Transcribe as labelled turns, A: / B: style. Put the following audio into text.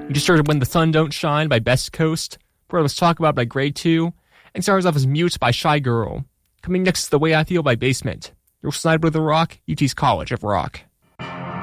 A: You just heard When the Sun Don't Shine by Best Coast, Before Let's Talk About by Grade 2, and starts off as Mute by Shy Girl. Coming next is The Way I Feel by Basement. You're Sniper of the Rock, UT's College of Rock.